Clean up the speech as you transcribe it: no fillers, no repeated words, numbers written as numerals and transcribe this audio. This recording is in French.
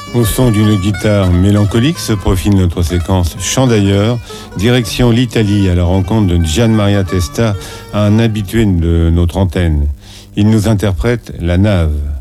Au son d'une guitare mélancolique se profile notre séquence Chant d'ailleurs, direction l'Italie à la rencontre de Gian Maria Testa, un habitué de notre antenne. Il nous interprète La Nave.